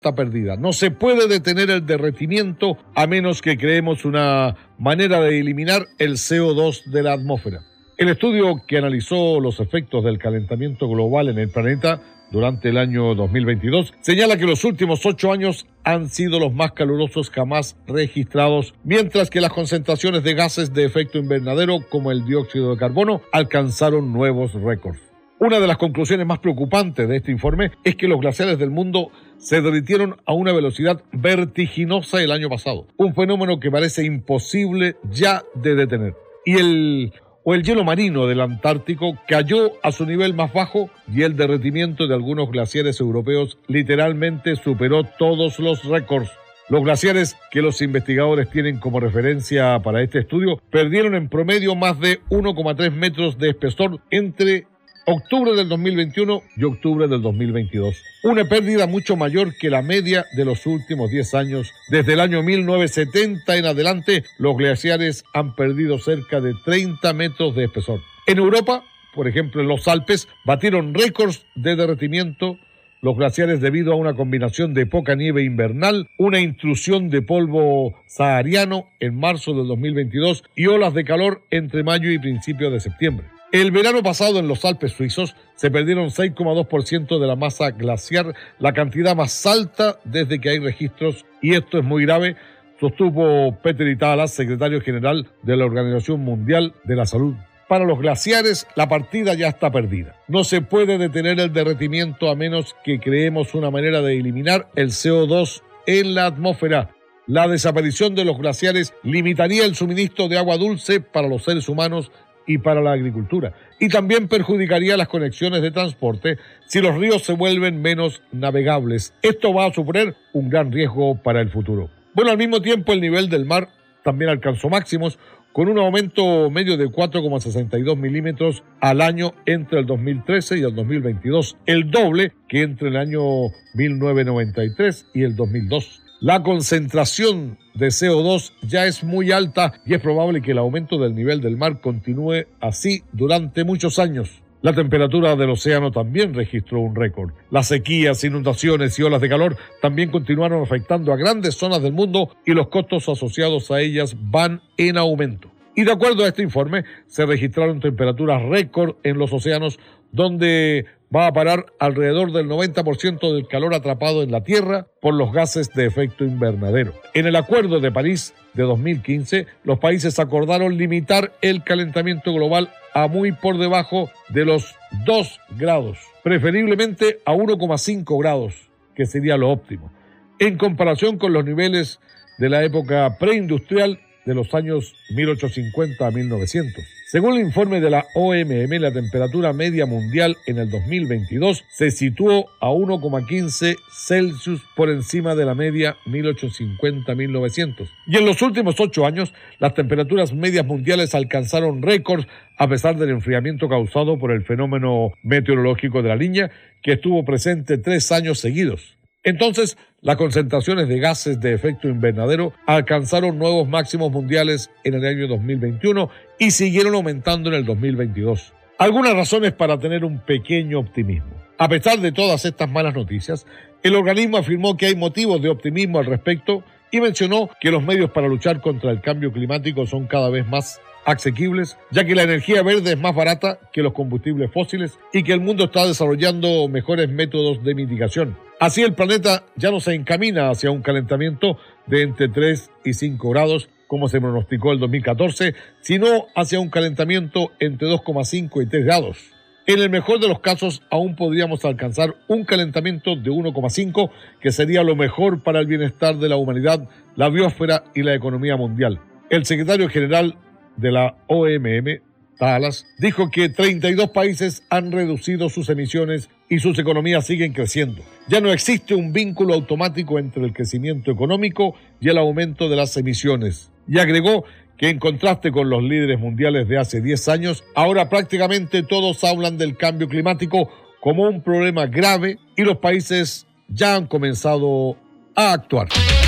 está perdida. No se puede detener el derretimiento a menos que creemos una manera de eliminar el CO2 de la atmósfera. El estudio que analizó los efectos del calentamiento global en el planeta durante el año 2022 señala que los últimos 8 años han sido los más calurosos jamás registrados, mientras que las concentraciones de gases de efecto invernadero como el dióxido de carbono alcanzaron nuevos récords. Una de las conclusiones más preocupantes de este informe es que los glaciares del mundo se derritieron a una velocidad vertiginosa el año pasado, un fenómeno que parece imposible ya de detener. Y el hielo marino del Antártico cayó a su nivel más bajo y el derretimiento de algunos glaciares europeos literalmente superó todos los récords. Los glaciares que los investigadores tienen como referencia para este estudio perdieron en promedio más de 1,3 metros de espesor entre octubre del 2021 y octubre del 2022. Una pérdida mucho mayor que la media de los últimos 10 años. Desde el año 1970 en adelante, los glaciares han perdido cerca de 30 metros de espesor. En Europa, por ejemplo, en los Alpes, batieron récords de derretimiento los glaciares debido a una combinación de poca nieve invernal, una intrusión de polvo sahariano en marzo del 2022 y olas de calor entre mayo y principios de septiembre. El verano pasado en los Alpes suizos se perdieron 6,2% de la masa glaciar, la cantidad más alta desde que hay registros, y esto es muy grave, sostuvo Peter Italas, secretario general de la Organización Mundial de la Salud. Para los glaciares, la partida ya está perdida. No se puede detener el derretimiento a menos que creemos una manera de eliminar el CO2 en la atmósfera. La desaparición de los glaciares limitaría el suministro de agua dulce para los seres humanos y para la agricultura, y también perjudicaría las conexiones de transporte si los ríos se vuelven menos navegables. Esto va a suponer un gran riesgo para el futuro. Bueno, al mismo tiempo el nivel del mar también alcanzó máximos, con un aumento medio de 4,62 milímetros al año entre el 2013 y el 2022, el doble que entre el año 1993 y el 2002. La concentración de CO2 ya es muy alta y es probable que el aumento del nivel del mar continúe así durante muchos años. La temperatura del océano también registró un récord. Las sequías, inundaciones y olas de calor también continuaron afectando a grandes zonas del mundo y los costos asociados a ellas van en aumento. Y de acuerdo a este informe, se registraron temperaturas récord en los océanos, donde va a parar alrededor del 90% del calor atrapado en la Tierra por los gases de efecto invernadero. En el Acuerdo de París de 2015, los países acordaron limitar el calentamiento global a muy por debajo de los 2 grados, preferiblemente a 1,5 grados, que sería lo óptimo, en comparación con los niveles de la época preindustrial de los años 1850 a 1900. Según el informe de la OMM, la temperatura media mundial en el 2022 se situó a 1,15 Celsius por encima de la media 1850-1900. Y en los últimos 8 años, las temperaturas medias mundiales alcanzaron récords a pesar del enfriamiento causado por el fenómeno meteorológico de la Niña, que estuvo presente 3 años seguidos. Entonces, las concentraciones de gases de efecto invernadero alcanzaron nuevos máximos mundiales en el año 2021 y siguieron aumentando en el 2022. Algunas razones para tener un pequeño optimismo. A pesar de todas estas malas noticias, el organismo afirmó que hay motivos de optimismo al respecto y mencionó que los medios para luchar contra el cambio climático son cada vez más asequibles, ya que la energía verde es más barata que los combustibles fósiles y que el mundo está desarrollando mejores métodos de mitigación. Así el planeta ya no se encamina hacia un calentamiento de entre 3 y 5 grados, como se pronosticó el 2014, sino hacia un calentamiento entre 2,5 y 3 grados. En el mejor de los casos, aún podríamos alcanzar un calentamiento de 1,5, que sería lo mejor para el bienestar de la humanidad, la biosfera y la economía mundial. El secretario general de la OMM, Talas, dijo que 32 países han reducido sus emisiones y sus economías siguen creciendo. Ya no existe un vínculo automático entre el crecimiento económico y el aumento de las emisiones. Y agregó que en contraste con los líderes mundiales de hace 10 años, ahora prácticamente todos hablan del cambio climático como un problema grave y los países ya han comenzado a actuar.